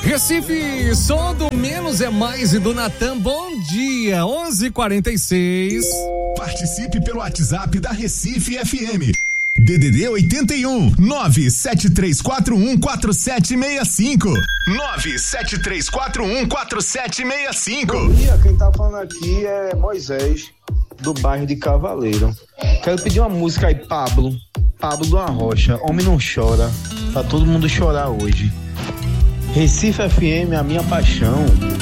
Recife, som do Menos é Mais e do Natan, bom dia, 11:46. Participe pelo WhatsApp da Recife FM. DDD 81 973414765 973414765. Bom dia, quem tá falando aqui é Moisés, do bairro de Cavaleiro. Quero pedir uma música aí, Pablo do Arrocha, Homem Não Chora, pra todo mundo chorar hoje. Recife FM, a minha paixão.